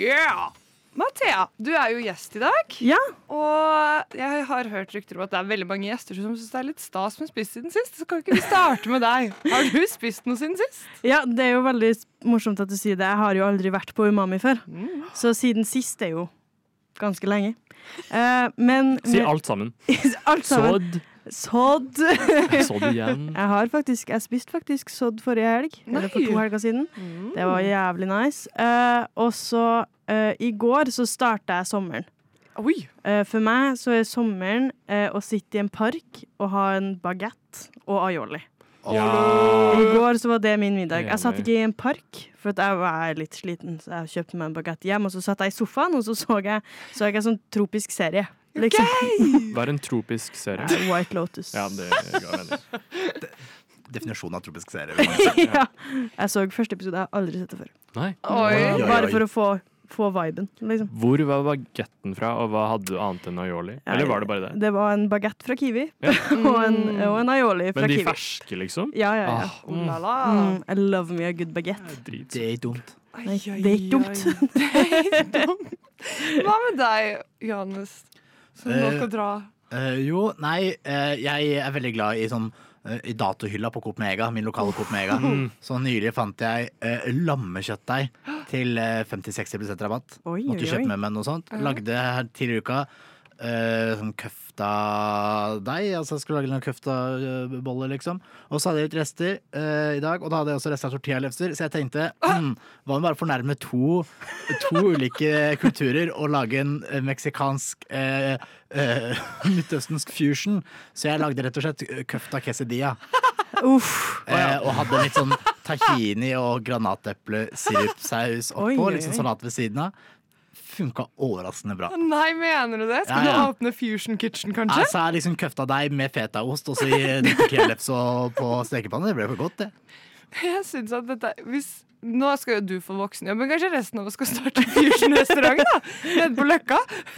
Yeah! Mathea, du jo gjest i dag. Ja. Og jeg har hørt rykter om at det veldig mange gjester som synes det litt stas med spist siden sist. Så kan ikke vi starte med deg. Har du spist noe siden sist? Ja, det jo veldig morsomt at du sier det. Jeg har jo aldri vært på Umami før. Så siden sist jo ganske lenge. Si alt sammen. Alt sammen. Sodd. Sodd. Sodd igjen. Jeg spiste faktisk sodd forrige helg. Eller for 2 helger siden. Det var jævlig nice. Og så i går så startet jeg sommeren. Oi. For meg så sommeren å sitte i en park og ha en baguette og aioli. Ja. I går så var det min middag. Jeg satt ikke i en park, for at jeg var litt sliten, så jeg kjøpte meg en baguette hjem, og så satt jeg i sofaen, og så jeg en sånn tropisk serie. Liksom. Hva en tropisk serie? White Lotus. Ja, det ga venner. Definisjonen av tropisk serie. Ja. Jeg så første episode, jeg har aldri sett det før. Nei. Oi. Bare for å få viben, liksom. Hvor var bagetten fra, og hva hadde du annet enn aioli? Eller var det bare det? Det var en baguette fra Kiwi, og en aioli fra Kiwi. Men de ferske, liksom? Ja. I love me a good baguette. Det ikke dumt. Nei, det ikke dumt. Hva med deg, Johannes? Som nå skal dra. Jeg veldig glad i sånn i datohylla på Coop Mega, min lokale Coop Mega. Så nylig fant jeg lammekjøttdeig til 50-60% rabatt. Måtte kjøpe med meg noe sånt. Lagde her tidligere i uka sånn køfta-deig. Altså jeg skulle lage noen køfta-boller, liksom. Og så hadde jeg litt rester i dag, og da hadde jeg også rester av tortillalefser. Så jeg tenkte, hva med bare fornærme to ulike kulturer og lage en meksikansk midtøstensk fusion. Så jeg lagde rett og slett køfta quesadilla. Og hadde litt sånn tahini og granateple-sirupsaus oppå, liksom salat ved siden av. Funka overraskende bra. Nei, mener du det? Skal du åpne Fusion Kitchen, kanskje? Jeg sa liksom køfta deg med fetaost og så i tortillalefs på stekepanne. Det ble for godt, det. Jeg synes at dette nå skal jo du få voksenjobb, men kanskje resten av oss skal starte Fusion-restaurant da? Nede på Løkka.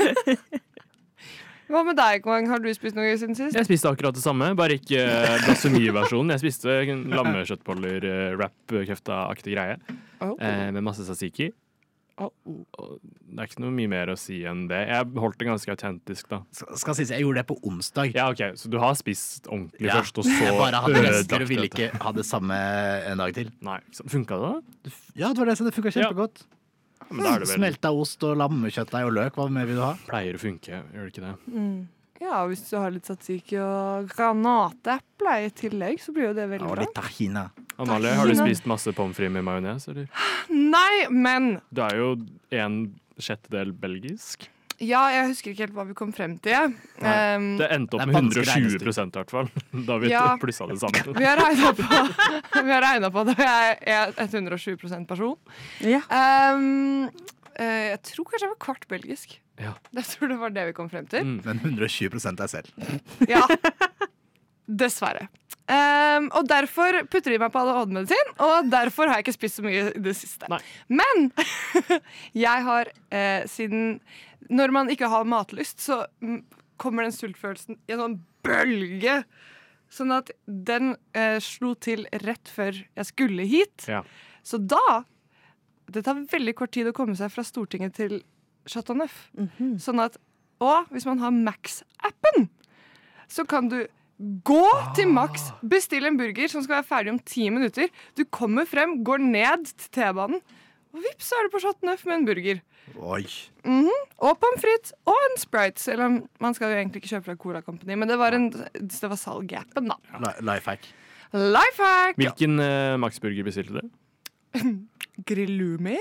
Hva med deg, Kwang? Har du spist noe siden sist? Jeg spiste akkurat det samme, bare ikke blasfemi-versjonen. Jeg spiste lammekjøttboller, wrap-køfta-aktig greie, med masse tzatziki. Det ikke noe mye mer å si enn det. Jeg holdt det ganske autentisk da. Skal sies, jeg gjorde det på onsdag. Ja, ok, så du har spist ordentlig først, og så jeg bare hadde rester og ville ikke ha det samme en dag til. Nei, funket det da? Ja, det var det, så det funket kjempegodt. Smelta ost og lammekjøttdeig og løk, hva mer vil du ha? Pleier å funke, gjør det ikke det? Ja, hvis du har litt tzatziki og granateple i tillegg, så blir jo det veldig bra. Og litt tahina. Amalie, har du spist masse pommes frites med majones, eller? Nei, men Du jo 1/6 belgisk. Ja, jeg husker ikke helt hva vi kom frem til. Det endte opp med 120% i hvert fall, da vi plusset det sammen. Vi har regnet på det, og jeg 107% person. Ja. Jeg tror kanskje jeg var kvart belgisk. Ja. Jeg tror det var det vi kom frem til. Men 120% deg selv. Ja, dessverre. Og derfor putter de meg på ADHD-medisin, og derfor har jeg ikke spist så mye i det siste. Nei. Men jeg har siden når man ikke har matlyst, så kommer den sultfølelsen i en sånn bølge. Sånn at den slo til rett før jeg skulle hit. Ja. Så det tar veldig kort tid å komme seg fra Stortinget til Chateau Neuf. Sånn at, og hvis man har Max-appen, så kan du gå til Max, bestille en burger som skal være ferdig om 10 minutter. Du kommer frem, går ned til T-banen, og vips, så det på Chateau Neuf med en burger. Oi. Og pommes frites, og en Sprite, selv om man skal jo egentlig ikke kjøpe fra Cola Company, men det var salg i appen da. Lifehack. Lifehack! Hvilken Max-burger bestilte du? Grillumi.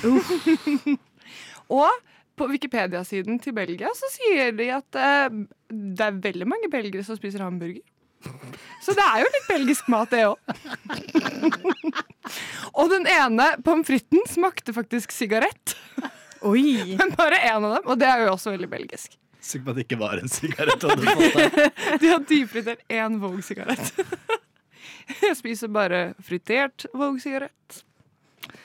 Og på Wikipedia-siden til Belgia så sier de at det veldig mange belgere som spiser hamburger. Så det jo litt belgisk mat, det også. Og den ene pommes fritesen smakte faktisk sigarett. Oi. Men bare en av dem, og det jo også veldig belgisk. Sikker på at det ikke var en sigarett. De har dypfritert 1 Vogue-sigarett. Jeg spiser bare fritert Vogue-sigarett.